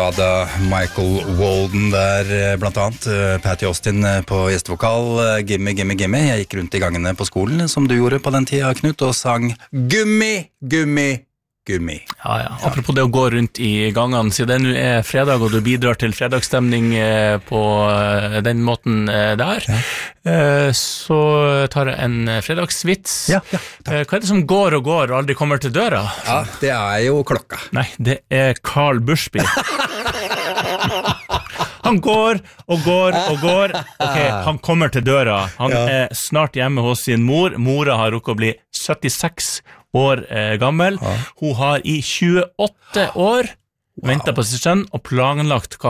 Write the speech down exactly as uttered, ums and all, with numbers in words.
Rada, Michael Walden der blant annet, Patty Austin på gjestevokal, Gimme, Gimme, Gimme. Jeg gikk rundt i gangene på skolen, som du gjorde på den tida, Knut, og sang Gummi, Gummi, Gummi. Ja, ja. Apropos det å gå rundt i gangene, siden det nå er fredag, og du bidrar til fredagsstemning på den måten der, ja. Så tar jeg en fredagsvits. Ja, ja, Hva er det som går og går og aldri kommer til døra? Ja, det er jo klokka. Nei, det er Carl Bursby. Han går og går og går. Ok, han kommer til døra. Han ja. er snart hjemme hos sin mor. Mora har rukket å bli syttiseks år eh, gammel. Ja. Hun har i tjueåtte år wow. ventet på sin sønn og planlagt hva